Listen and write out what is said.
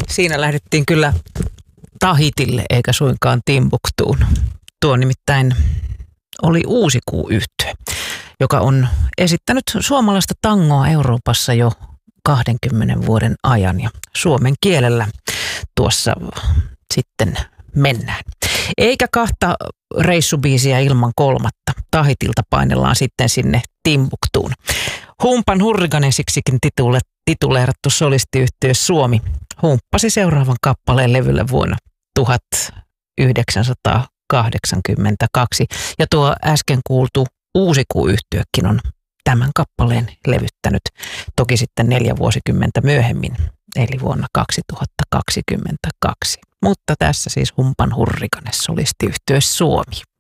Siinä lähdettiin kyllä Tahitille eikä suinkaan Timbuktuun. Tuo nimittäin oli Uusikuu-yhtye, joka on esittänyt suomalaista tangoa Euroopassa jo 20 vuoden ajan ja suomen kielellä tuossa sitten mennään. Eikä kahta reissubiisiä ilman kolmatta. Tahitilta painellaan sitten sinne Timbuktuun. Humpan Hurriganesiksikin tituleerattu solistiyhtye Suomi humppasi seuraavan kappaleen levylle vuonna 1982. Ja tuo äsken kuultu Uusikuu-yhtyekin on tämän kappaleen levyttänyt toki sitten 4 vuosikymmentä myöhemmin, eli vuonna 2022. Mutta tässä siis Humpan Hurrikanes solistiyhtye Suomi.